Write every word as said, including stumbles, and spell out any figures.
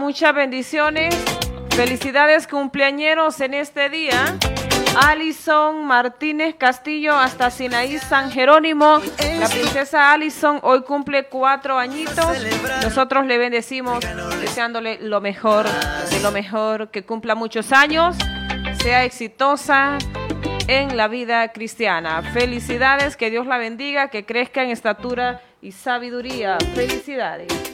muchas bendiciones. Felicidades cumpleañeros en este día. Alison Martínez Castillo hasta Sinaí San Jerónimo. La princesa Alison hoy cumple cuatro añitos. Nosotros le bendecimos deseándole lo mejor, de lo mejor, que cumpla muchos años, sea exitosa en la vida cristiana. Felicidades, que Dios la bendiga, que crezca en estatura y sabiduría. Felicidades.